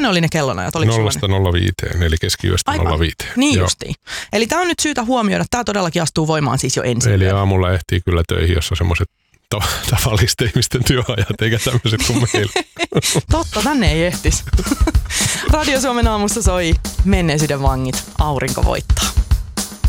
ne oli ne kellonajat? 0-05, eli keskiyöstä 05. Niin justiin. Eli tämä on nyt syytä huomioida. Tämä todellakin astuu voimaan siis jo ensin. Eli aamulla ehtii kyllä töihin, jos on semmoiset tavallisten ihmisten työajat, eikä tämmöiset kuin meillä. Totta, tänne ei ehtisi. Radio Suomen aamussa soi Menneisyyden vangit, aurinko voittaa.